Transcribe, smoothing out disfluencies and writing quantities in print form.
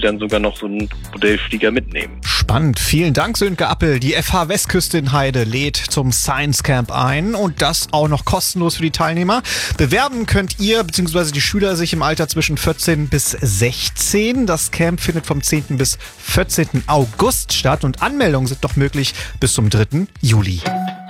dann sogar noch so einen Modellflieger mitnehmen. Spannend. Vielen Dank, Sönke Appel. Die FH Westküste in Heide lädt zum Science Camp ein und das auch noch kostenlos für die Teilnehmer. Bewerben könnt ihr bzw. die Schüler sich im Alter zwischen 14 bis 16. Das Camp findet vom 10. bis 14. August statt und Anmeldungen sind noch möglich bis zum 3. Juli.